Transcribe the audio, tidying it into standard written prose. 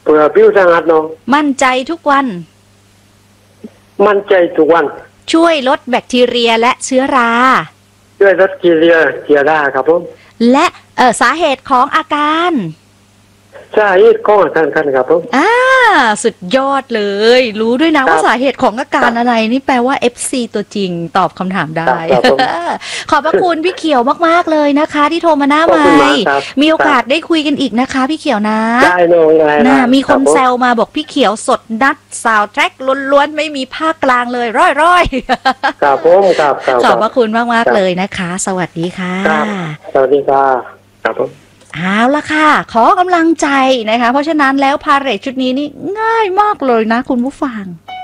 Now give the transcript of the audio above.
เพื่อผิวสะอาดเนาะมั่นใจทุกวันมั่นใจทุกวันช่วยลดแบคทีเรียและเชื้อราช่วยลดกิเลสเสียได้ครับผมและสาเหตุของอาการสาเหตุของอาการกันครับผมสุดยอดเลยรู้ด้วยนะว่าสาเหตุของอาการอะไรนี่แปลว่า FC ตัวจริงตอบคำถามได้ ขอบพระคุณพี่เขียวมากๆเลยนะคะที่โทรมาหน้าไมค์มีโอกาสได้คุยกันอีกนะคะพี่เขียวนะได้เลยมีคนแซวมาบอกพี่เขียวสดนัดซาวด์แทร็กล้วนๆไม่มีภาคกลางเลยร้อยๆครับผมครับขอบพระคุณมากๆเลยนะคะสวัสดีค่ะสวัสดีครับผมเอาละค่ะขอกำลังใจนะคะเพราะฉะนั้นแล้วพาเหรดชุดนี้นี่ง่ายมากเลยนะคุณผู้ฟัง